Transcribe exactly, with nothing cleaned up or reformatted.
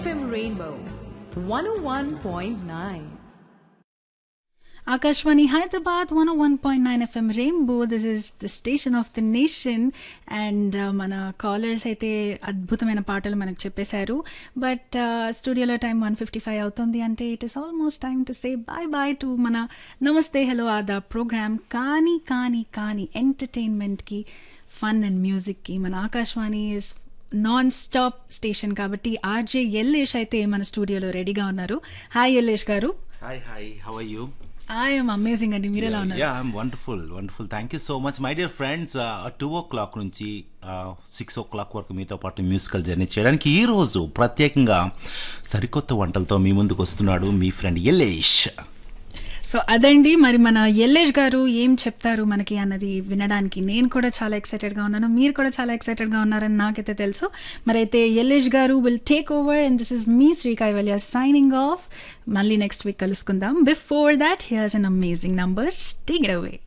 FM rainbow one oh one point nine. Akashvani Hyderabad one oh one point nine F M Rainbow. This is the station of the nation. And uh, mana callers అయితే అద్భుతమైన పాటలు మనకు చెప్పేశారు. But స్టూడియోలో time one fifty five అవుతుంది అంటే it is almost time to say bye bye to మన నమస్తే హలో ఆదా ప్రోగ్రామ్. కానీ కానీ కానీ ఎంటర్టైన్మెంట్కి ఫన్ అండ్ మ్యూజిక్కి మన Akashvani is non stop station కాబట్టి ఆర్జే ఎల్లేష్ అయితే మన స్టూడియోలో రెడీగా ఉన్నారు. హాయ్ ఎల్లేష్ గారు. Hi hi how are you? I am amazing అండి, మీరు ఎలా ఉన్నారు? Yeah I'm wonderful wonderful thank you so much my dear friends. Two oh clock నుంచి సిక్స్ ఓ క్లాక్ వరకు మీతో పాటు మ్యూజికల్ జర్నీ చేయడానికి ఈరోజు ప్రత్యేకంగా సరికొత్త వంటలతో మీ ముందుకు వస్తున్నాడు మీ ఫ్రెండ్ ఎల్లేష్. సో అదండి, మరి మన ఎల్లేష్ గారు ఏం చెప్తారు మనకి అన్నది వినడానికి నేను కూడా చాలా ఎక్సైటెడ్గా ఉన్నాను, మీరు కూడా చాలా ఎక్సైటెడ్గా ఉన్నారని నాకైతే తెలుసు. మరి అయితే ఎల్లేష్ గారు will take over and this is me Shri Kaivalya signing off. మళ్ళీ నెక్స్ట్ వీక్ కలుసుకుందాం. Before that here's an amazing number, take it away.